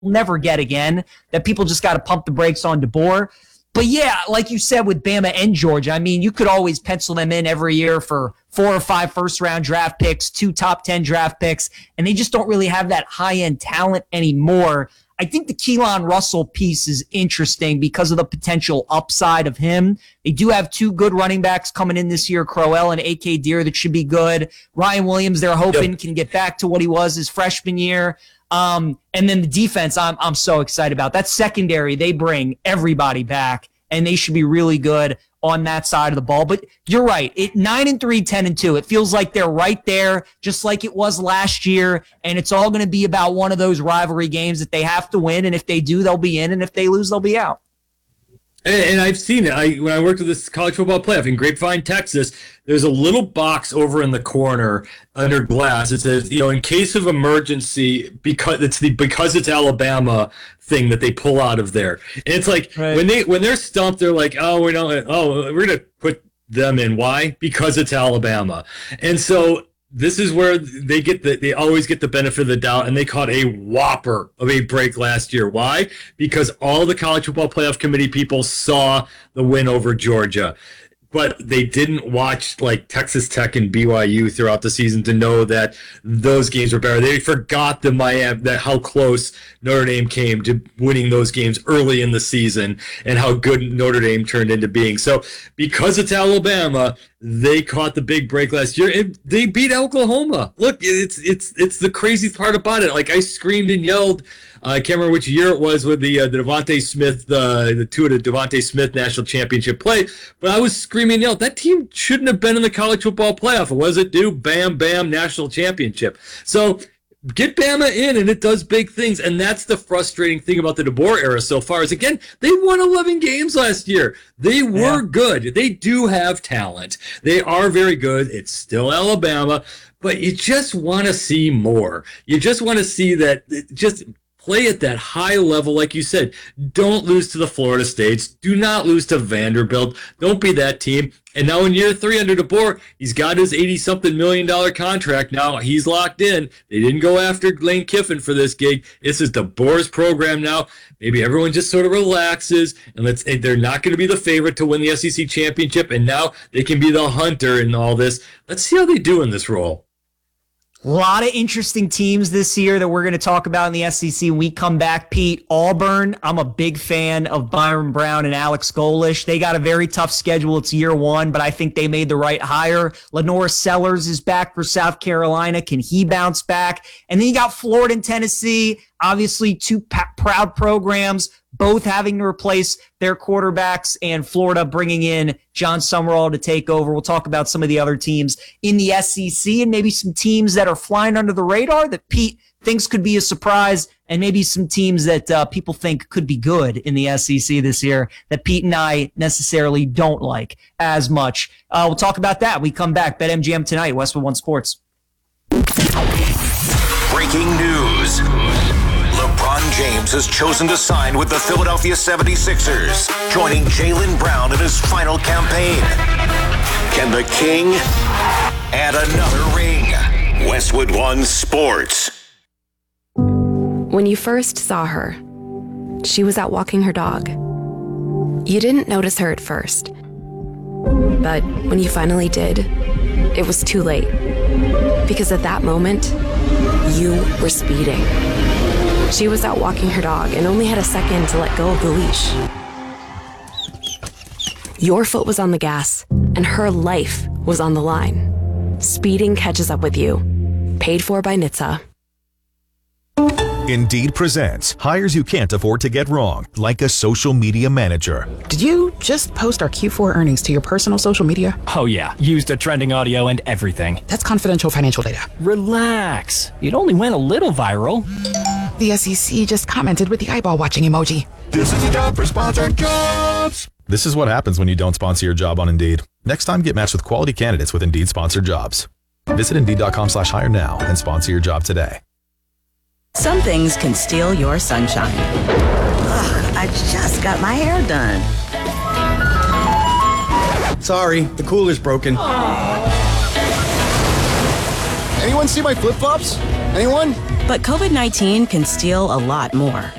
never get again, that people just got to pump the brakes on DeBoer. But yeah, like you said with Bama and Georgia, I mean, you could always pencil them in every year for 4 or 5 first-round draft picks, 2 top 10 draft picks, and they just don't really have that high-end talent anymore. I think the Keelan Russell piece is interesting because of the potential upside of him. They do have 2 good running backs coming in this year, Crowell and A.K. Deer, that should be good. Ryan Williams, they're hoping can get back to what he was his freshman year. And then the defense, I'm so excited about. That secondary, they bring everybody back, and they should be really good on that side of the ball. But you're right. 9-3, 10-2. It feels like they're right there, just like it was last year. And it's all going to be about one of those rivalry games that they have to win. And if they do, they'll be in. And if they lose, they'll be out. And I've seen it. When I worked with this college football playoff in Grapevine, Texas, there's a little box over in the corner under glass. It says, in case of emergency, because it's Alabama thing that they pull out of there. And it's like when they're stumped, they're like, we're gonna put them in. Why? Because it's Alabama. And so this is where they always get the benefit of the doubt, and they caught a whopper of a break last year. Why? Because all the college football playoff committee people saw the win over Georgia, but they didn't watch like Texas Tech and BYU throughout the season to know that those games were better. They forgot how close Notre Dame came to winning those games early in the season and how good Notre Dame turned into being. So because it's Alabama, they caught the big break last year, and they beat Oklahoma. Look, it's the crazy part about it. Like, I screamed and yelled. I can't remember which year it was with the Devontae Smith, the 2 of the Devontae Smith national championship play, but I was screaming and yelled, that team shouldn't have been in the college football playoff. What does it do? Bam, bam, national championship. So get Bama in, and it does big things, and that's the frustrating thing about the DeBoer era so far is, again, they won 11 games last year. They were good. They do have talent. They are very good. It's still Alabama, but you just want to see more. You just want to see that just play at that high level, like you said. Don't lose to the Florida States. Do not lose to Vanderbilt. Don't be that team. And now in year 3 under DeBoer, he's got his $80-something million contract. Now he's locked in. They didn't go after Lane Kiffin for this gig. This is DeBoer's program now. Maybe everyone just sort of relaxes, and they're not going to be the favorite to win the SEC championship, and now they can be the hunter in all this. Let's see how they do in this role. A lot of interesting teams this year that we're going to talk about in the SEC when we come back. Pete, Auburn, I'm a big fan of Byron Brown and Alex Golesh. They got a very tough schedule. It's year 1, but I think they made the right hire. Lenore Sellers is back for South Carolina. Can he bounce back? And then you got Florida and Tennessee, obviously 2 proud programs, both having to replace their quarterbacks, and Florida bringing in John Summerall to take over. We'll talk about some of the other teams in the SEC and maybe some teams that are flying under the radar that Pete thinks could be a surprise, and maybe some teams that people think could be good in the SEC this year that Pete and I necessarily don't like as much. We'll talk about that. We come back. BetMGM tonight, Westwood One Sports. Breaking news. LeBron James has chosen to sign with the Philadelphia 76ers, joining Jaylen Brown in his final campaign. Can the King add another ring? Westwood One Sports. When you first saw her, she was out walking her dog. You didn't notice her at first. But when you finally did, it was too late. Because at that moment, you were speeding. She was out walking her dog and only had a second to let go of the leash. Your foot was on the gas, and her life was on the line. Speeding catches up with you. Paid for by NHTSA. Indeed presents hires you can't afford to get wrong, like a social media manager. Did you just post our Q4 earnings to your personal social media? Oh yeah, used a trending audio and everything. That's confidential financial data. Relax. It only went a little viral. The SEC just commented with the eyeball watching emoji. This is a job for sponsored jobs. This is what happens when you don't sponsor your job on Indeed. Next time, get matched with quality candidates with Indeed sponsored jobs. Visit Indeed.com/hire now and sponsor your job today. Some things can steal your sunshine. Ugh, I just got my hair done. Sorry, the cooler's broken. Anyone see my flip-flops? Anyone? But COVID-19 can steal a lot more.